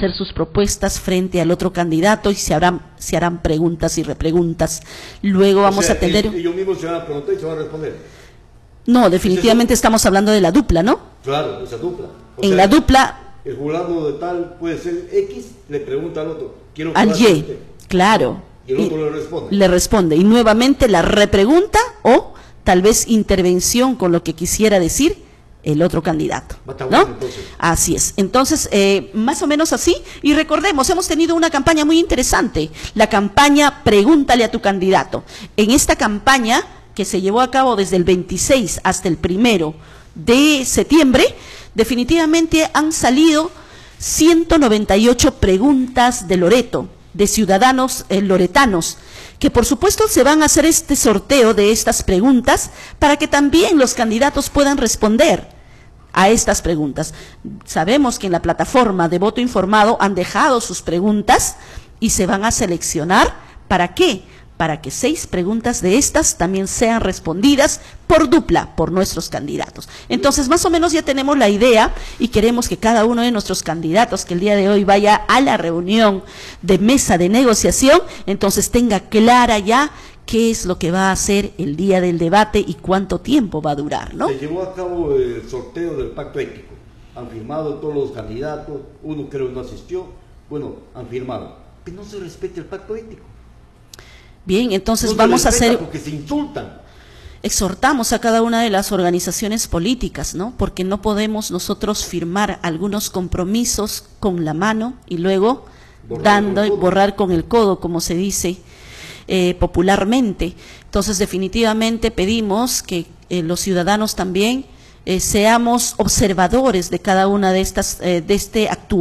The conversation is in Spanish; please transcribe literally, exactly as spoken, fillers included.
hacer sus propuestas frente al otro candidato y se harán, se harán preguntas y repreguntas. Luego vamos o sea, a atender... Ellos, ellos mismos se van a preguntar y se van a responder. No, definitivamente estamos hablando de la dupla, ¿no? Claro, esa dupla. O en sea, la dupla... El jurado de tal puede ser X, le pregunta al otro. Quiero al Y, claro. Y el otro y le responde. Le responde. Y nuevamente la repregunta o tal vez intervención con lo que quisiera decir el otro candidato, ¿no? Así es. Entonces, eh, más o menos así. Y recordemos, hemos tenido una campaña muy interesante, la campaña Pregúntale a tu candidato. En esta campaña, que se llevó a cabo desde el veintiséis hasta el primero de septiembre, definitivamente han salido ciento noventa y ocho preguntas de Loreto, de ciudadanos eh, loretanos, que por supuesto se van a hacer este sorteo de estas preguntas para que también los candidatos puedan responder a estas preguntas. Sabemos que en la plataforma de voto informado han dejado sus preguntas y se van a seleccionar. ¿Para qué? Para que seis preguntas de estas también sean respondidas por dupla por nuestros candidatos. Entonces, más o menos ya tenemos la idea y queremos que cada uno de nuestros candidatos que el día de hoy vaya a la reunión de mesa de negociación, entonces tenga clara ya qué es lo que va a hacer el día del debate y cuánto tiempo va a durar, ¿no? Se llevó a cabo el sorteo del pacto ético. Han firmado todos los candidatos, uno creo no asistió, bueno, han firmado. Que no se respete el pacto ético. Bien, entonces no vamos a hacer... porque se insultan. Exhortamos a cada una de las organizaciones políticas, ¿no? Porque no podemos nosotros firmar algunos compromisos con la mano y luego borrar dando y borrar con el codo, como se dice eh, popularmente. Entonces, definitivamente pedimos que eh, los ciudadanos también eh, seamos observadores de cada una de estas, eh, de este actual